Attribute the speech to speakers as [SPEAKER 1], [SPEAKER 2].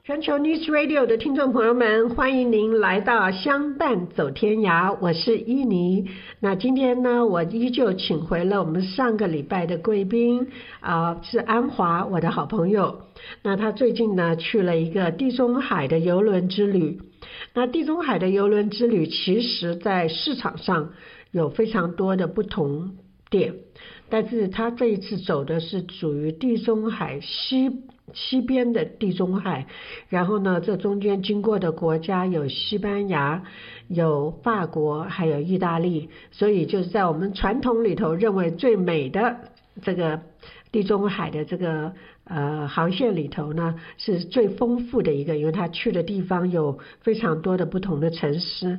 [SPEAKER 1] 全球 News Radio 的听众朋友们，欢迎您来到相伴走天涯，我是伊妮。那今天呢，我依旧请回了我们上个礼拜的贵宾是安华，我的好朋友。那他最近呢去了一个地中海的邮轮之旅。那地中海的邮轮之旅其实在市场上有非常多的不同点，但是他这一次走的是属于地中海西边的地中海，然后呢这中间经过的国家有西班牙，有法国，还有意大利，所以就是在我们传统里头认为最美的这个地中海的这个航线里头呢是最丰富的一个，因为他去的地方有非常多的不同的城市。